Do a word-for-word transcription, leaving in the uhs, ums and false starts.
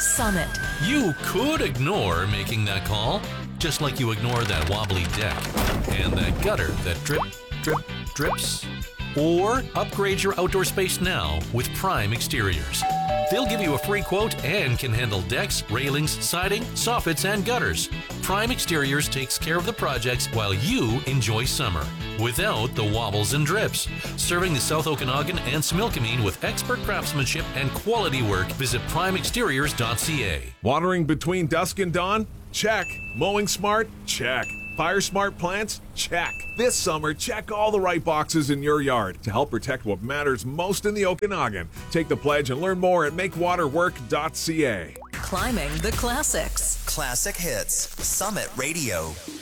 Summit. You could ignore making that call, just like you ignore that wobbly deck and that gutter that drip, drip, drips. Or upgrade your outdoor space now with Prime Exteriors. They'll give you a free quote and can handle decks, railings, siding, soffits, and gutters. Prime Exteriors takes care of the projects while you enjoy summer without the wobbles and drips. Serving the South Okanagan and Similkameen with expert craftsmanship and quality work, visit prime exteriors dot c a. Watering between dusk and dawn? Check. Mowing smart? Check. Fire smart plants? Check. This summer, check all the right boxes in your yard to help protect what matters most in the Okanagan. Take the pledge and learn more at make water work dot c a. Climbing the classics. Classic Hits. Summit Radio.